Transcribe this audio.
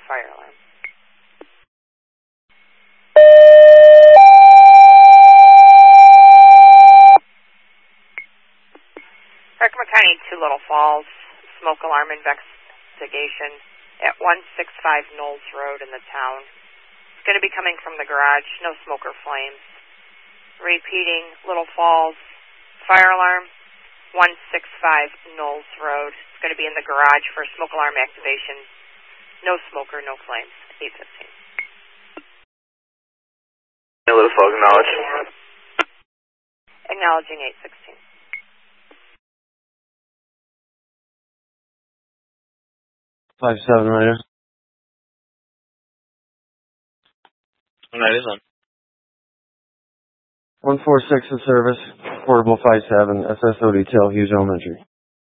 fire alarm. Herkimer County, Two Little Falls, smoke alarm investigation at 165 Knowles Road in the town. It's going to be coming from the garage, no smoke or flames. Repeating, Little Falls, fire alarm, 165 Knowles Road. It's going to be in the garage for smoke alarm activation. No smoker, no flames. 815. Little Falls, acknowledge. Acknowledging 816. Five seven Rider. That is on. 146 in service. Portable 57. SSO detail. Hughes Elementary.